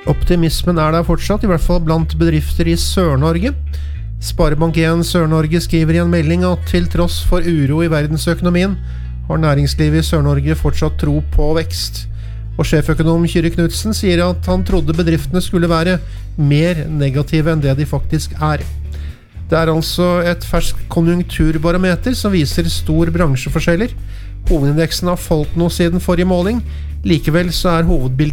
Optimismen der fortsatt, i hvert fall blant bedrifter i Sør-Norge. Sparebank 1 Sør-Norge skriver i en melding at til tross for uro i verdensøkonomien, har næringslivet i Sør-Norge fortsatt tro på vekst. Og sjeføkonom Kyrre Knudsen sier at han trodde bedriftene skulle være mer negative enn det de faktisk er. Det er altså et ferskt konjunkturbarometer som viser stor bransjeforskjeller. Hovedindeksen har falt nå siden forrige måling. Likevel så er hovedbildet